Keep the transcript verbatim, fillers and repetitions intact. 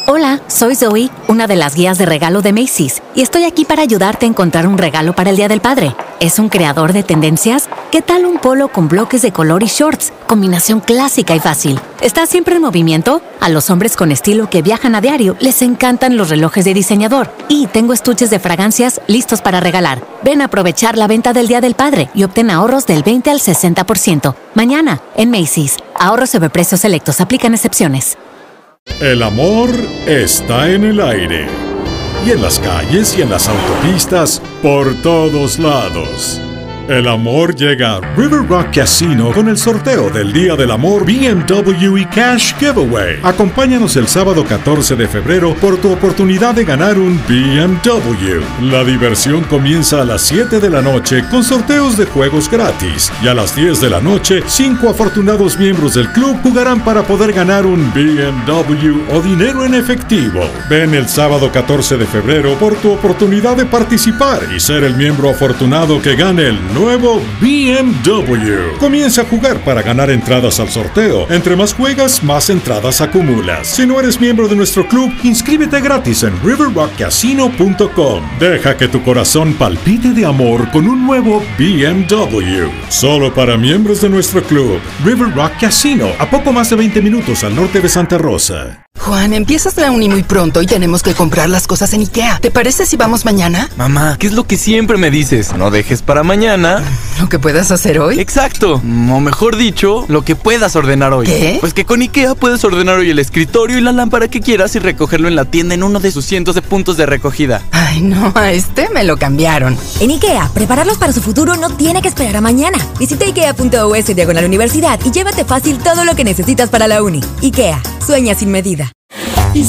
Hola, soy Zoe, una de las guías de regalo de Macy's, y estoy aquí para ayudarte a encontrar un regalo para el Día del Padre. ¿Es un creador de tendencias? ¿Qué tal un polo con bloques de color y shorts? Combinación clásica y fácil. ¿Está siempre en movimiento? A los hombres con estilo que viajan a diario les encantan los relojes de diseñador. Y tengo estuches de fragancias listos para regalar. Ven a aprovechar la venta del Día del Padre y obtén ahorros del veinte al sesenta por ciento. Mañana, en Macy's. Ahorros sobre precios selectos. Aplican excepciones. El amor está en el aire, y en las calles y en las autopistas, por todos lados. El amor llega a River Rock Casino con el sorteo del Día del Amor B M W y Cash Giveaway. Acompáñanos el sábado catorce de febrero por tu oportunidad de ganar un B M W. La diversión comienza a las siete de la noche con sorteos de juegos gratis. Y a las diez de la noche, cinco afortunados miembros del club jugarán para poder ganar un B M W o dinero en efectivo. Ven el sábado catorce de febrero por tu oportunidad de participar y ser el miembro afortunado que gane el nuevo B M W. Comienza a jugar para ganar entradas al sorteo. Entre más juegas, más entradas acumulas. Si no eres miembro de nuestro club, inscríbete gratis en river rock casino punto com. Deja que tu corazón palpite de amor con un nuevo B M W. Solo para miembros de nuestro club, River Rock Casino, a poco más de veinte minutos al norte de Santa Rosa. Juan, empiezas la uni muy pronto y tenemos que comprar las cosas en IKEA. ¿Te parece si vamos mañana? Mamá, ¿qué es lo que siempre me dices? No dejes para mañana ¿lo que puedas hacer hoy? Exacto, o mejor dicho, lo que puedas ordenar hoy. ¿Qué? Pues que con IKEA puedes ordenar hoy el escritorio y la lámpara que quieras y recogerlo en la tienda en uno de sus cientos de puntos de recogida. Ay, no, a este me lo cambiaron. En IKEA, prepararlos para su futuro no tiene que esperar a mañana. Visita ikea punto es diagonal universidad y llévate fácil todo lo que necesitas para la uni. IKEA, sueña sin medida.